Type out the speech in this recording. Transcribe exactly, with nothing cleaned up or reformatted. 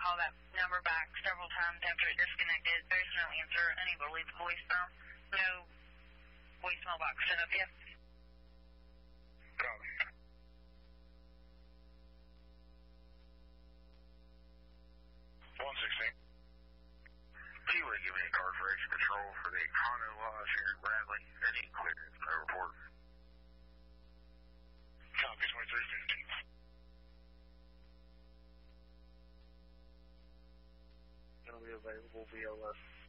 call that number back several times after it disconnected. There's no answer. Unable to leave a voicemail. No voicemail box set up yet. Copy. one sixteen. Keely, give me a card for extra patrol for the Honda Lodge here in Bradley. Any clearance, no report. Copy, twenty-three fifteen. Going to be available via left.